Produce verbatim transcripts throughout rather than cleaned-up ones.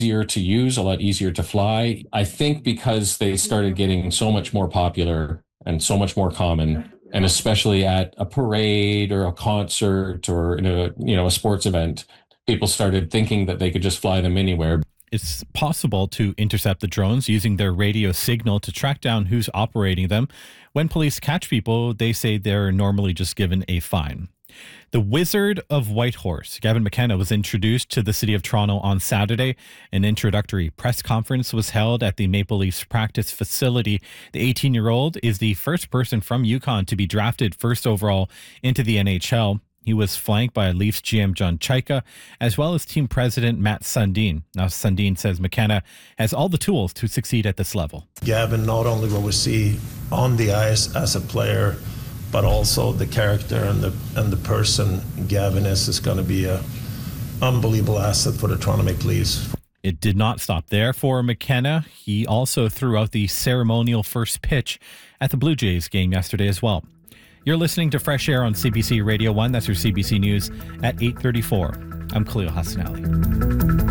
easier to use, a lot easier to fly. I think because they started getting so much more popular and so much more common, and especially at a parade or a concert or in a you know a sports event, people started thinking that they could just fly them anywhere. It's possible to intercept the drones using their radio signal to track down who's operating them. When police catch people, they say they're normally just given a fine. The Wizard of Whitehorse, Gavin McKenna, was introduced to the City of Toronto on Saturday. An introductory press conference was held at the Maple Leafs practice facility. The eighteen-year-old is the first person from Yukon to be drafted first overall into the N H L. He was flanked by Leafs G M John Chaika, as well as team president Matt Sundin. Now, Sundin says McKenna has all the tools to succeed at this level. Gavin, not only will we see on the ice as a player, but also the character and the and the person Gavin is is going to be a unbelievable asset for the Toronto Maple Leafs. It did not stop there for McKenna. He also threw out the ceremonial first pitch at the Blue Jays game yesterday as well. You're listening to Fresh Air on C B C Radio one. That's your C B C News at eight thirty-four. I'm Khalil Hassanali.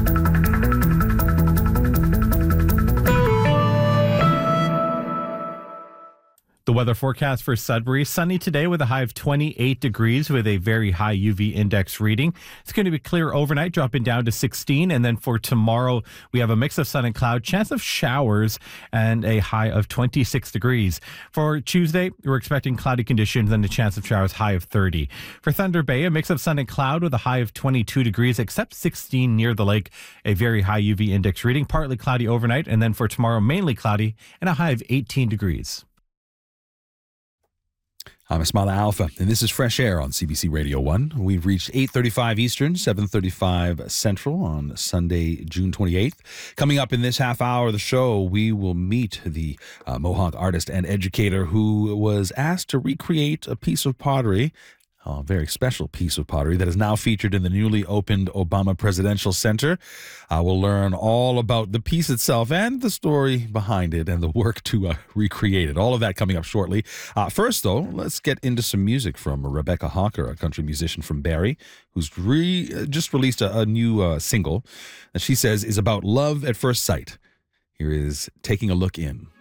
The weather forecast for Sudbury, sunny today with a high of twenty-eight degrees with a very high U V index reading. It's going to be clear overnight, dropping down to sixteen. And then for tomorrow, we have a mix of sun and cloud, chance of showers, and a high of twenty-six degrees. For Tuesday, we're expecting cloudy conditions and a chance of showers, high of thirty. For Thunder Bay, a mix of sun and cloud with a high of twenty-two degrees, except sixteen near the lake, a very high U V index reading, partly cloudy overnight. And then for tomorrow, mainly cloudy and a high of eighteen degrees. I'm Ismaila Alfa, and this is Fresh Air on C B C Radio one. We've reached eight thirty-five Eastern, seven thirty-five Central on Sunday, June twenty-eighth. Coming up in this half hour of the show, we will meet the uh, Mohawk artist and educator who was asked to recreate a piece of pottery, a very special piece of pottery that is now featured in the newly opened Obama Presidential Center. Uh, we'll learn all about the piece itself and the story behind it and the work to uh, recreate it. All of that coming up shortly. Uh, first, though, let's get into some music from Rebecca Hawker, a country musician from Barrie, who's re- just released a, a new uh, single that she says is about love at first sight. Here is Taking a Look In.